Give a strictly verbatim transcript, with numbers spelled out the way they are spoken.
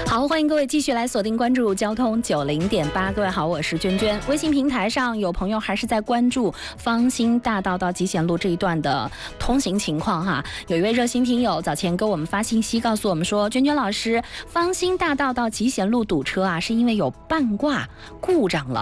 好，欢迎各位继续来锁定关注交通九零点八。各位好，我是娟娟。微信平台上有朋友还是在关注芳兴大道到集贤路这一段的通行情况哈。有一位热心听友早前给我们发信息告诉我们说，娟娟老师，芳兴大道到集贤路堵车啊，是因为有半挂故障了。